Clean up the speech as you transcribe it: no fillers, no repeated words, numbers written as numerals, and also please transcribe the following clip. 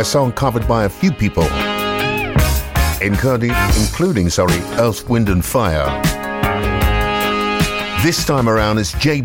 song covered by a few people, including Earth, Wind and Fire. This time around it's J